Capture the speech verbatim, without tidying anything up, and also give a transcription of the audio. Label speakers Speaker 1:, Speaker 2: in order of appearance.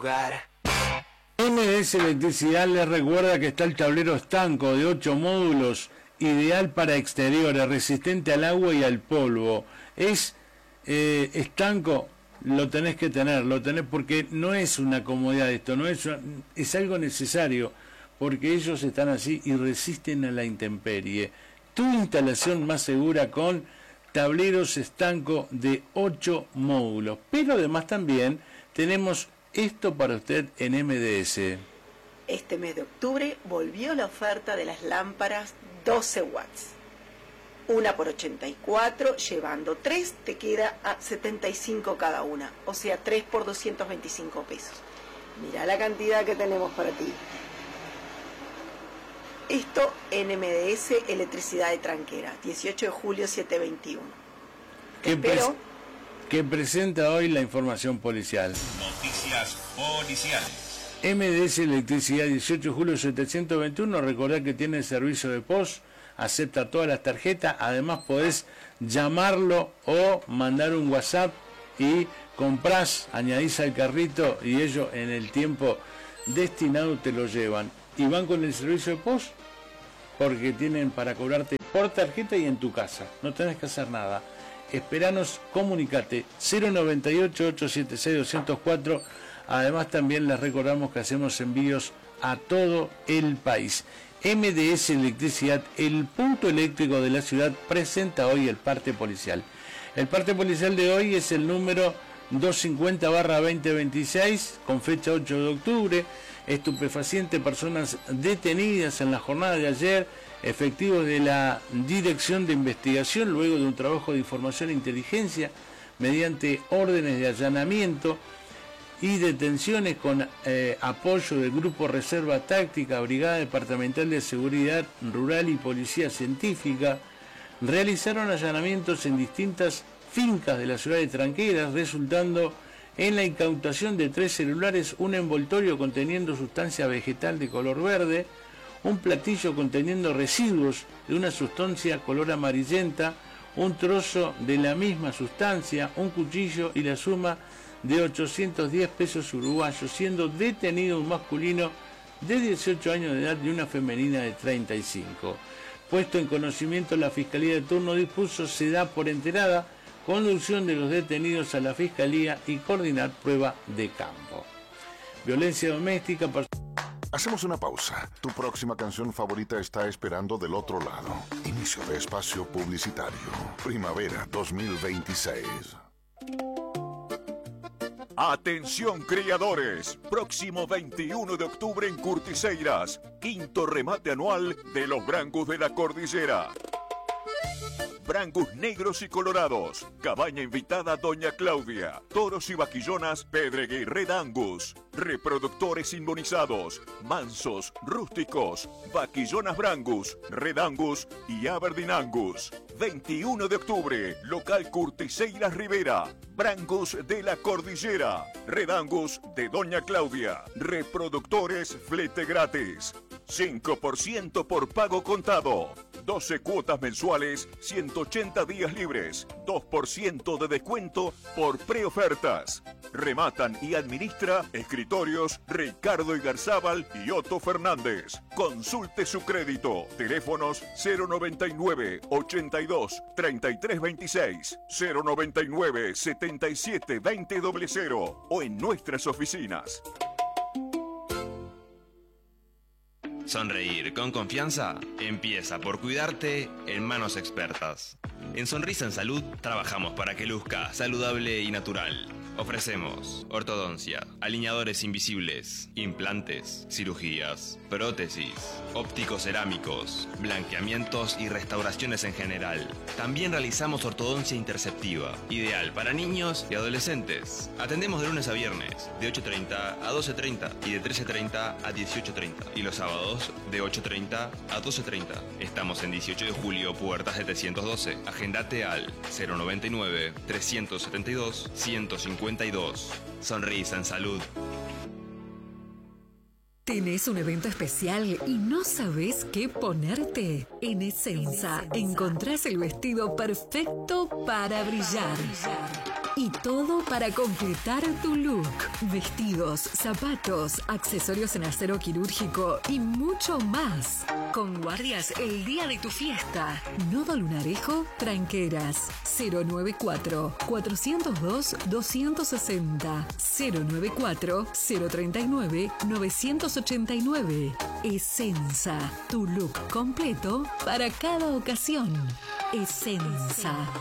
Speaker 1: hogar.
Speaker 2: M D S Electricidad les recuerda que está el tablero estanco de ocho módulos, ideal para exteriores, resistente al agua y al polvo. Es eh, estanco, lo tenés que tener, lo tenés porque no es una comodidad esto, no es, una, es algo necesario, porque ellos están así y resisten a la intemperie. Tu instalación más segura con tableros estanco de ocho módulos, pero además también tenemos esto para usted en M D S.
Speaker 3: Este mes de octubre volvió la oferta de las lámparas doce watts. Una por ochenta y cuatro, llevando tres te queda a setenta y cinco cada una, o sea tres por doscientos veinticinco pesos. Mirá la cantidad que tenemos para ti. Esto en M D S Electricidad de Tranquera, dieciocho de julio setecientos veintiuno.
Speaker 2: ¿Qué
Speaker 3: Espero...
Speaker 2: que presenta hoy la información policial.
Speaker 4: Noticias policiales.
Speaker 2: M D S Electricidad, dieciocho de julio setecientos veintiuno, recordad que tiene servicio de post, acepta todas las tarjetas, además podés llamarlo o mandar un WhatsApp y comprás, añadís al carrito y ellos en el tiempo destinado te lo llevan. Y van con el servicio de post porque tienen para cobrarte por tarjeta y en tu casa, no tenés que hacer nada. Esperanos, comunicate cero noventa y ocho, ochocientos setenta y seis, doscientos cuatro. Además también les recordamos que hacemos envíos a todo el país. M D S Electricidad, el punto eléctrico de la ciudad, presenta hoy el parte policial. El parte policial de hoy es el número doscientos cincuenta barra veinte veintiséis, con fecha ocho de octubre. Estupefaciente, personas detenidas en la jornada de ayer, efectivos de la Dirección de Investigación, luego de un trabajo de información e inteligencia, mediante órdenes de allanamiento y detenciones con eh, apoyo del Grupo Reserva Táctica, Brigada Departamental de Seguridad Rural y Policía Científica, realizaron allanamientos en distintas fincas de la ciudad de Tranqueras, resultando en la incautación de tres celulares, un envoltorio conteniendo sustancia vegetal de color verde, un platillo conteniendo residuos de una sustancia color amarillenta, un trozo de la misma sustancia, un cuchillo y la suma de ochocientos diez pesos uruguayos, siendo detenido un masculino de dieciocho años de edad y una femenina de treinta y cinco. Puesto en conocimiento, la Fiscalía de turno dispuso se da por enterada conducción de los detenidos a la Fiscalía y coordinar prueba de campo. Violencia doméstica.
Speaker 5: Hacemos una pausa. Tu próxima canción favorita está esperando del otro lado. Inicio de espacio publicitario. Primavera dos mil veintiséis.
Speaker 6: Atención criadores, próximo veintiuno de octubre en Curtiseiras, quinto remate anual de los Brangus de la Cordillera. Brangus negros y colorados, cabaña invitada Doña Claudia, toros y vaquillonas Pedregué Red Angus, reproductores inmunizados, mansos, rústicos, vaquillonas Brangus, Red Angus y Aberdeen Angus. veintiuno de octubre, local Curtiseiras Rivera, Brangus de la Cordillera, Red Angus de Doña Claudia, reproductores flete gratis, cinco por ciento por pago contado. doce cuotas mensuales, ciento ochenta días libres, dos por ciento de descuento por preofertas. Rematan y administra Escritorios Ricardo Igarzábal y Otto Fernández. Consulte su crédito. Teléfonos cero noventa y nueve, ochenta y dos, treinta y tres veintiséis, cero noventa y nueve, setenta y siete, veinte cero o en nuestras oficinas.
Speaker 7: Sonreír con confianza empieza por cuidarte en manos expertas. En Sonrisa en Salud trabajamos para que luzca saludable y natural. Ofrecemos ortodoncia, alineadores invisibles, implantes, cirugías, prótesis, ópticos cerámicos, blanqueamientos y restauraciones en general. También realizamos ortodoncia interceptiva, ideal para niños y adolescentes. Atendemos de lunes a viernes, de ocho treinta a doce treinta y de trece treinta a dieciocho treinta. Y los sábados, de ocho treinta a doce treinta. Estamos en dieciocho de julio, puerta setecientos doce. Agendate al cero noventa y nueve, trescientos setenta y dos, ciento cincuenta y dos. Sonrisa en Salud.
Speaker 8: ¿Tenés un evento especial y no sabés qué ponerte? En Essenza encontrás el vestido perfecto para brillar. y todo para completar tu look. Vestidos, zapatos, accesorios en acero quirúrgico y mucho más. Con guardias el día de tu fiesta. Nodo Lunarejo, Tranqueras. cero noventa y cuatro, cuatrocientos dos, doscientos sesenta. cero noventa y cuatro, cero treinta y nueve, novecientos ochenta y nueve. Essenza, tu look completo para cada ocasión. Essenza.